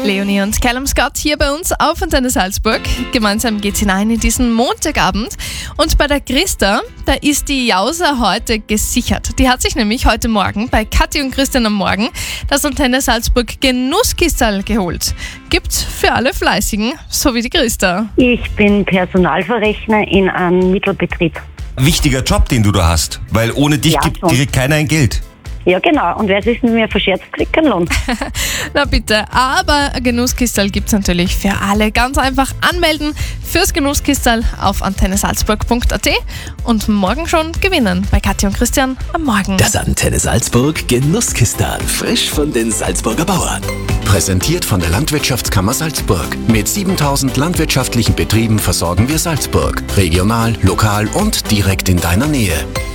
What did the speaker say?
Leonie und Callum Scott hier bei uns auf Antenne Salzburg. Gemeinsam geht's hinein in diesen Montagabend. Und bei der Christa, da ist die Jausa heute gesichert. Die hat sich nämlich heute Morgen bei Kathi und Christian am Morgen das Antenne Salzburg Genusskistal geholt. Gibt's für alle Fleißigen, so wie die Christa. Ich bin Personalverrechner in einem Mittelbetrieb. Wichtiger Job, den du da hast, weil ohne dich Ja, gibt schon. direkt keiner ein Geld. Ja, genau. Und wer sich mit mir verscherzt, kriegt keinen Lohn. Na bitte, aber ein Genusskistal gibt's natürlich für alle. Ganz einfach anmelden fürs Genusskistal auf antennesalzburg.at und morgen schon gewinnen bei Kathi und Christian am Morgen. Das Antenne Salzburg Genusskistal, frisch von den Salzburger Bauern. Präsentiert von der Landwirtschaftskammer Salzburg. Mit 7000 landwirtschaftlichen Betrieben versorgen wir Salzburg. Regional, lokal und direkt in deiner Nähe.